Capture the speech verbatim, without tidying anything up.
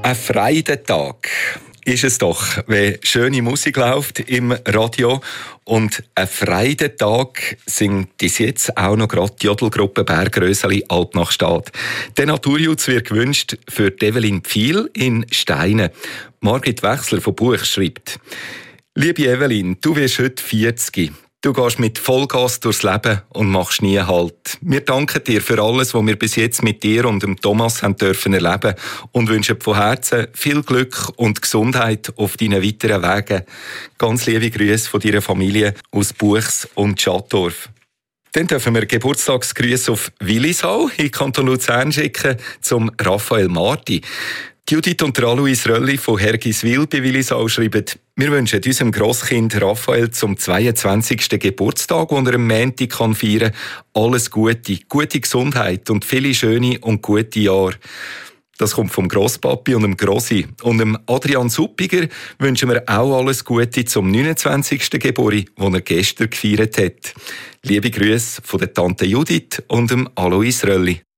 Ein Freitag ist es doch, wenn schöne Musik läuft im Radio. Und ein Freitag singt bis jetzt auch noch gerade die Jodelgruppe Bergröseli Altnachstadt. Der Naturjutz wird gewünscht für Evelyn Pfiel in Steinen. Margit Wechsler von Buch schreibt: Liebe Evelyn, du wirst heute vierzig. Du gehst mit Vollgas durchs Leben und machst nie Halt. Wir danken dir für alles, was wir bis jetzt mit dir und dem Thomas haben dürfen erleben und wünschen von Herzen viel Glück und Gesundheit auf deinen weiteren Wegen. Ganz liebe Grüße von deiner Familie aus Buchs und Schattdorf. Dann dürfen wir Geburtstagsgrüße auf Willisau in Kanton Luzern schicken zum Raphael Marti. Judith und Alois Rölli von Hergiswil bei Willisau schreiben: Wir wünschen unserem Grosskind Raphael zum zweiundzwanzigsten Geburtstag, den er am Montag feiern kann, alles Gute, gute Gesundheit und viele schöne und gute Jahre. Das kommt vom Grosspapi und dem Grossi. Und dem Adrian Suppiger wünschen wir auch alles Gute zum neunundzwanzigsten Geburtstag, den er gestern gefeiert hat. Liebe Grüße von der Tante Judith und dem Alois Rölli.